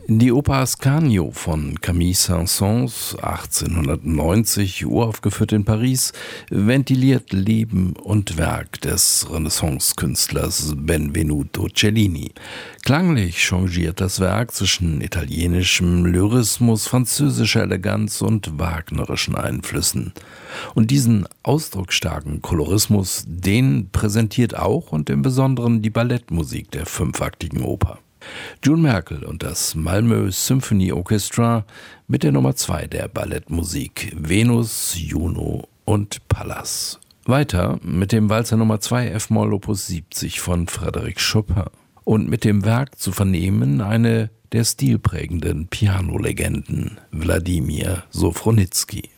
Die Oper Ascanio von Camille Saint-Saëns, 1890, uraufgeführt in Paris, ventiliert Leben und Werk des Renaissance-Künstlers Benvenuto Cellini. Klanglich changiert das Werk zwischen italienischem Lyrismus, französischer Eleganz und wagnerischen Einflüssen. Und diesen ausdrucksstarken Kolorismus, den präsentiert auch und im Besonderen die Ballettmusik der fünfaktigen Oper. June Merkel und das Malmö Symphony Orchestra mit der Nummer 2 der Ballettmusik Venus, Juno und Pallas. Weiter mit dem Walzer Nummer 2 F-Moll Opus 70 von Frédéric Chopin. Und mit dem Werk zu vernehmen eine der stilprägenden Pianolegenden, Wladimir Sofronitsky.